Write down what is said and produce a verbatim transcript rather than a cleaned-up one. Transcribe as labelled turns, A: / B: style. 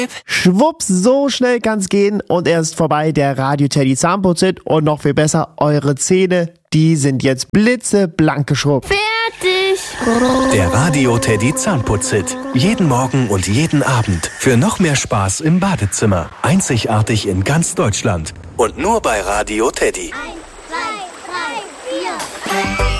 A: Schwupps, so schnell kann's gehen und er ist vorbei, der Radio Teddy Zahnputzhit. Und noch viel besser, eure Zähne, die sind jetzt blitzeblank geschrubbt.
B: Fertig!
C: Der Radio Teddy Zahnputzhit. Jeden Morgen und jeden Abend. Für noch mehr Spaß im Badezimmer. Einzigartig in ganz Deutschland. Und nur bei Radio Teddy.
B: Eins, zwei, drei, vier.